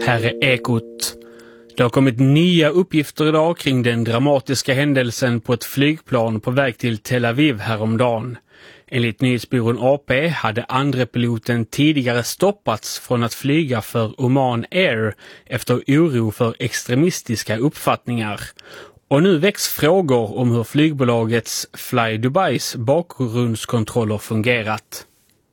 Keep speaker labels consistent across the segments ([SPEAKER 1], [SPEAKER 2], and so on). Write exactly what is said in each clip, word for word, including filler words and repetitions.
[SPEAKER 1] Här är Ekot. Det har kommit nya uppgifter idag kring den dramatiska händelsen på ett flygplan på väg till Tel Aviv häromdagen. Enligt nyhetsbyrån A P hade andra piloten tidigare stoppats från att flyga för Oman Air efter oro för extremistiska uppfattningar. Och nu väcks frågor om hur flygbolagets Fly Dubais bakgrundskontroller fungerat.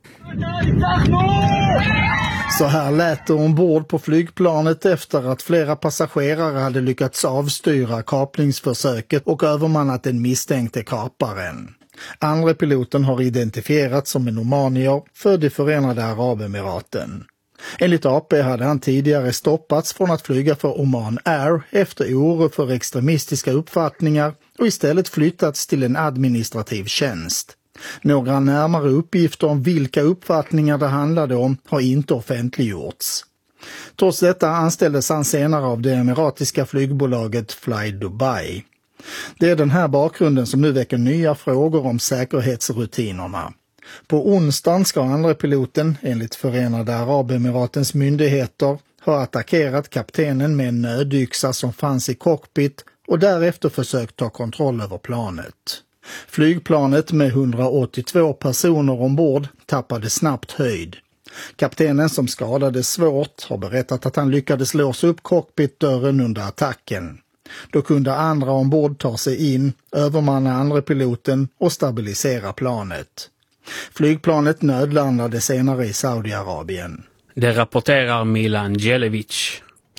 [SPEAKER 2] Så här lät det ombord på flygplanet efter att flera passagerare hade lyckats avstyra kaplingsförsöket och övermannat den misstänkte kaparen. Andra piloten har identifierats som en omanier född i Förenade Arabemiraten. Enligt A P hade han tidigare stoppats från att flyga för Oman Air efter oro för extremistiska uppfattningar och istället flyttats till en administrativ tjänst. Några närmare uppgifter om vilka uppfattningar det handlade om har inte offentliggjorts. Trots detta anställdes han senare av det emiratiska flygbolaget Fly Dubai. Det är den här bakgrunden som nu väcker nya frågor om säkerhetsrutinerna. På onsdagen ska andra piloten, enligt Förenade Arabemiratens myndigheter, ha attackerat kaptenen med en nödyxa som fanns i cockpit och därefter försökt ta kontroll över planet. Flygplanet med hundraåttiotvå personer ombord tappade snabbt höjd. Kaptenen, som skadades svårt, har berättat att han lyckades låsa upp cockpitdörren under attacken. Då kunde andra ombord ta sig in, övermanna andra piloten och stabilisera planet. Flygplanet nödlandade senare i Saudiarabien.
[SPEAKER 1] Det rapporterar Milan Djelevic.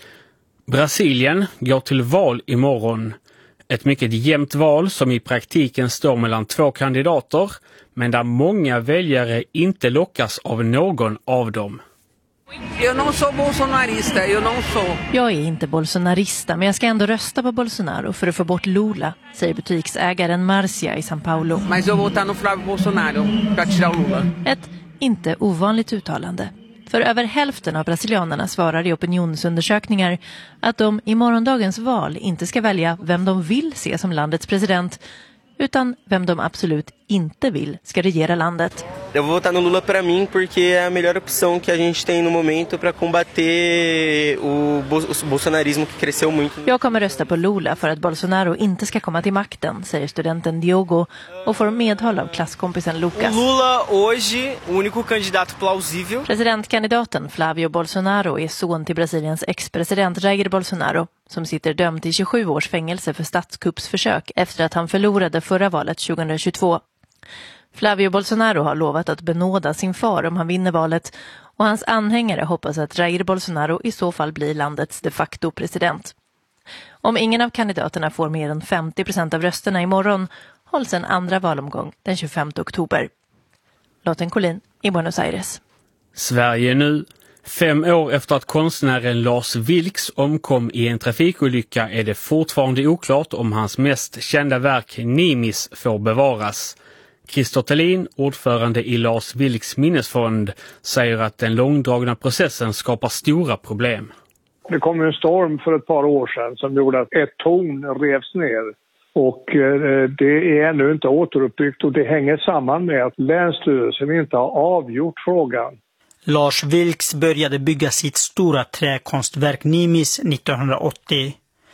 [SPEAKER 1] Brasilien går till val imorgon. Ett mycket jämnt val som i praktiken står mellan två kandidater, men där många väljare inte lockas av någon av dem.
[SPEAKER 3] Jag não sou bolsonarista, eu não sou.
[SPEAKER 4] Jag är inte bolsonarista, men jag ska ändå rösta på Bolsonaro för att få bort Lula, säger butiksägaren Marcia i São Paulo.
[SPEAKER 3] Mas eu vou votar no Flávio Bolsonaro para tirar o Lula.
[SPEAKER 4] Ett inte ovanligt uttalande. För över hälften av brasilianerna svarar i opinionsundersökningar att de i morgondagens val inte ska välja vem de vill se som landets president, utan vem de absolut inte vill ska regera landet.
[SPEAKER 5] Jag vou votar no Lula para mim porque é a melhor opção que a gente tem no momento para combater o bolsonarismo que cresceu muito.
[SPEAKER 4] Jag kommer rösta på Lula för att Bolsonaro inte ska komma till makten, säger studenten Diogo och får medhåll av klasskompisen Lucas.
[SPEAKER 5] Lula hoje, o único candidato plausível.
[SPEAKER 4] Presidentkandidaten Flavio Bolsonaro är son till Brasiliens ex-president Jair Bolsonaro, som sitter dömd till tjugosju års fängelse för statskuppsförsök efter att han förlorade förra valet tjugohundratjugotvå. Flavio Bolsonaro har lovat att benåda sin far om han vinner valet, och hans anhängare hoppas att Jair Bolsonaro i så fall blir landets de facto president. Om ingen av kandidaterna får mer än femtio procent av rösterna imorgon hålls en andra valomgång den tjugofemte oktober. Lotten Collin i Buenos Aires.
[SPEAKER 1] Sverige nu. Fem år efter att konstnären Lars Vilks omkom i en trafikolycka är det fortfarande oklart om hans mest kända verk Nimis får bevaras. Christer Thelin, ordförande i Lars Vilks minnesfond, säger att den långdragna processen skapar stora problem.
[SPEAKER 6] Det kom en storm för ett par år sedan som gjorde att ett torn revs ner. Och det är ännu inte återuppbyggt, och det hänger samman med att Länsstyrelsen inte har avgjort frågan.
[SPEAKER 7] Lars Vilks började bygga sitt stora träkonstverk Nimis nittonhundraåttio.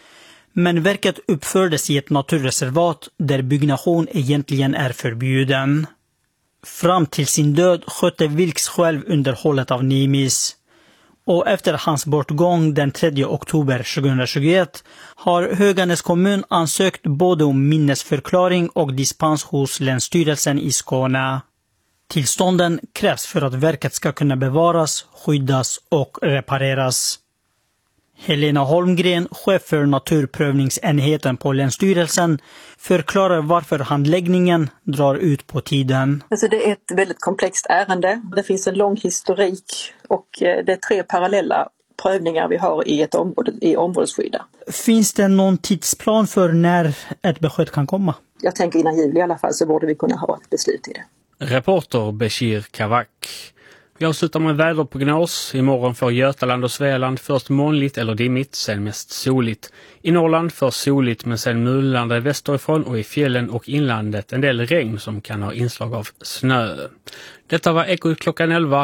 [SPEAKER 7] Men verket uppfördes i ett naturreservat där byggnation egentligen är förbjuden. Fram till sin död skötte Vilks själv underhållet av Nimis. Och efter hans bortgång den tredje oktober tjugohundratjugoett har Höganäs kommun ansökt både om minnesförklaring och dispens hos Länsstyrelsen i Skåne. Tillstånden krävs för att verket ska kunna bevaras, skyddas och repareras. Helena Holmgren, chef för naturprövningsenheten på Länsstyrelsen, förklarar varför handläggningen drar ut på tiden.
[SPEAKER 8] Alltså det är ett väldigt komplext ärende. Det finns en lång historik och det är tre parallella prövningar vi har i ett område, i områdesskydda.
[SPEAKER 7] Finns det någon tidsplan för när ett besked kan komma?
[SPEAKER 8] Jag tänker innan jul i alla fall så borde vi kunna ha ett beslut i det.
[SPEAKER 1] Reporter Bashir Kavak. Vi avslutar med väderprognos. Imorgon får Götaland och Svealand först molnigt eller dimmigt, sen mest soligt. I Norrland först soligt men sen mulande västerifrån, och i fjällen och inlandet en del regn som kan ha inslag av snö. Detta var Ekot klockan elva.